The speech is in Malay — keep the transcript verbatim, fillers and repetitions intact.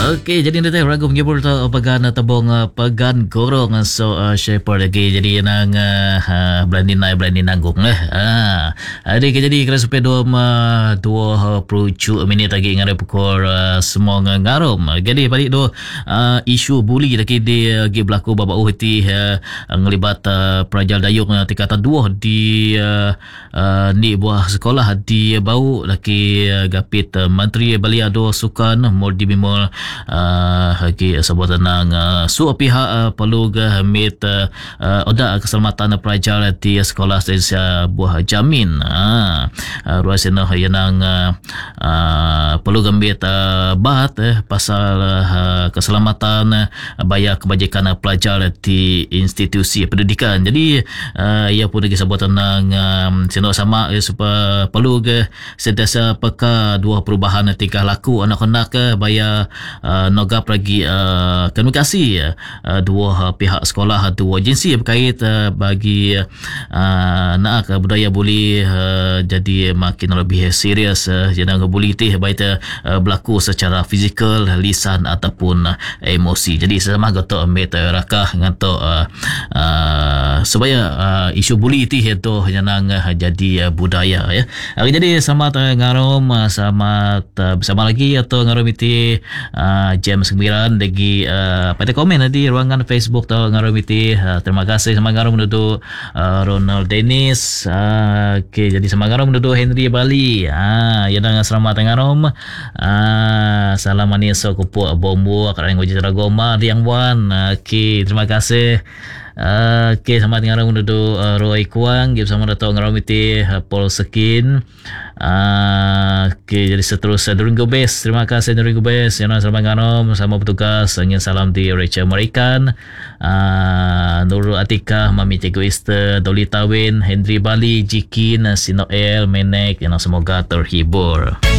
Okey, jadi nanti ragu menghibur tu pagan tabung uh, pagan gorong so uh, shepherd lagi jadi nang uh, blending naik blending nanggung eh. Ah, ada ke jadi kira supaya dua uh, dua perucu minit lagi ngare pukul uh, semua ngarom. Jadi balik tu uh, isu buli lagi di lagi berlaku babak uhti uh, ngelibat uh, Prajal Dayung uh, tingkatan dua di uh, uh, ni buah sekolah di Bau lagi uh, gapit uh, Menteri Baliado Sukan Mordi Bimol Uh, lagi sebuah tenang uh, su pihak uh, perlu hamit uh, uh, oda keselamatan pelajar di sekolah Malaysia buah jamin uh, uh, ruasana yang uh, uh, perlu gambit uh, bahat eh, pasal uh, keselamatan uh, bayar kebajikan uh, pelajar di institusi pendidikan. Jadi uh, ia pun lagi sebuah tenang um, sino sama eh, supaya perlu ke sentiasa peka dua perubahan tingkah laku anak-anak uh, bayar Uh, nogap lagi uh, komunikasi uh, dua uh, pihak sekolah dua agensi berkait uh, bagi uh, nak uh, budaya buli uh, jadi makin lebih serius uh, jangan buli teh baik uh, berlaku secara fizikal lisan ataupun uh, emosi. Jadi sama goto ambil rakah ngato uh, uh, supaya uh, isu buli teh itu jangan uh, jadi uh, budaya ya. Uh, jadi selamat uh, ngarom uh, selamat uh, bersama lagi atau ngarom itu Uh, James Gemiran lagi uh, pada komen di ruangan Facebook tau ngaromiti uh, terima kasih sama ngarom duduk uh, Ronald Dennis uh, okay, jadi sama ngarom duduk Henry Bali ah uh, ya dengan selamat ngarom uh, salam manis kupu bombo akarang uji teragoma Riang Wan uh, okay, terima kasih. Uh, okay, selamat ngarom duduk uh, Roy Kuang give sama dato ngarom iti uh, Paul Sekin uh, okay, jadi seterusnya During Go Best terima kasih During Go Best yang selamat ngarom sama petugas ingin salam di Rachel American uh, Nurul Atika Mami Cikgu Easter Dolly Tawin Henry Bali Jikin Sinoel Menek yang semoga terhibur.